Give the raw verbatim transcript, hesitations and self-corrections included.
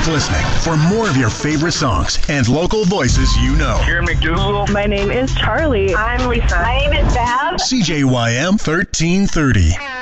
Keep listening for more of your favorite songs and local voices you know. Karen McDougal. My name is Charlie. I'm Lisa. My name is Bev. C J Y M thirteen thirty.